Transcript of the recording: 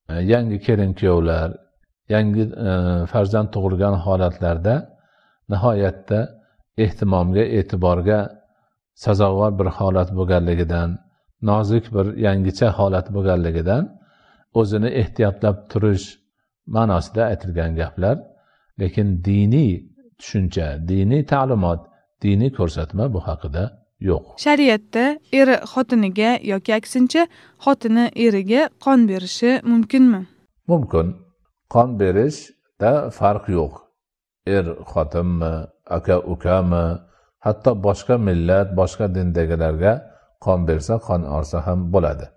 yangi kelin kuyovlar, yangi farzand tug'ilgan holatlarda nihoyatda ehtimomga, e'tiborga sazovor bir holat bo'lganligidan, nozik bir yangicha holat bo'lganligidan o'zini ehtiyotlab turish ma'nosida aytilgan gaplar. Lekin diniy tushuncha, diniy ta'limot, diniy ko'rsatma bu haqida yo'q. Shariatda eri xotiniga yoki aksincha xotini eriga qon berishi mumkinmi? Mumkin. Qon berishda farq yo'q. Er xotinmi, aka ukami, hatto boshqa millat, boshqa dindagilarga qon bersa, qon olsa ham bo'ladi.